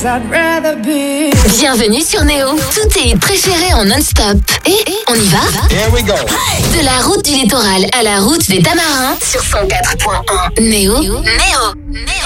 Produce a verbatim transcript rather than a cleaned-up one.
Bienvenue sur Néo. Tous tes préférés en non-stop. Et on y va? Here we go. De la route du littoral à la route des Tamarins sur cent quatre point un. Néo. Néo. Néo.